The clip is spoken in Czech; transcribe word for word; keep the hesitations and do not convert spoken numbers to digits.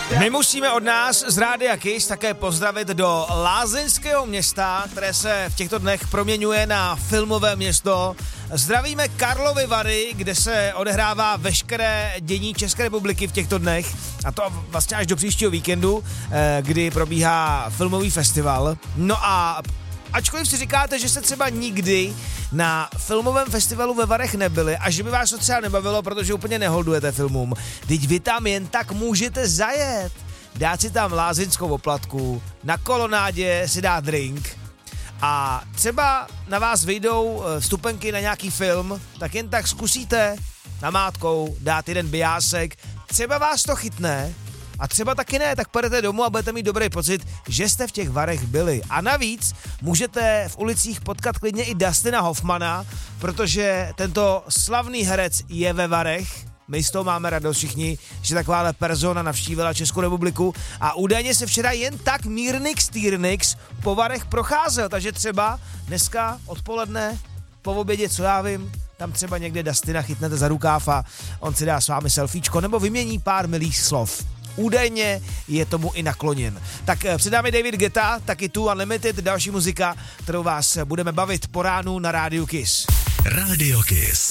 My musíme od nás z Rádia Kiss také pozdravit do lázeňského města, které se v těchto dnech proměňuje na filmové město. Zdravíme Karlovy Vary, kde se odehrává veškeré dění České republiky v těchto dnech, a to vlastně až do příštího víkendu, kdy probíhá filmový festival. No a ačkoliv si říkáte, že se třeba nikdy na filmovém festivalu ve Varech nebyli a že by vás to třeba nebavilo, protože úplně neholdujete filmům, teď vy tam jen tak můžete zajet, dát si tam lázeňskou oplatku, na kolonádě si dát drink a třeba na vás vyjdou vstupenky na nějaký film, tak jen tak zkusíte namátkou dát jeden biásek, třeba vás to chytne, a třeba taky ne, tak půjdete domů a budete mít dobrý pocit, že jste v těch Varech byli. A navíc můžete v ulicích potkat klidně i Dustina Hoffmana, protože tento slavný herec je ve Varech. My z toho máme radost všichni, že takováhle persona navštívila Českou republiku a údajně se včera jen tak Mírnix Týrnix po Varech procházel, takže třeba dneska odpoledne po obědě, co já vím, tam třeba někde Dustina chytnete za rukáv a on si dá s vámi selfiečko nebo vymění pár milých slov. Údajně je tomu i nakloněn. Tak předáme David Guetta, taky tu Unlimited, další muzika, kterou vás budeme bavit po ránu na Rádiu Kiss. Rádio Kiss.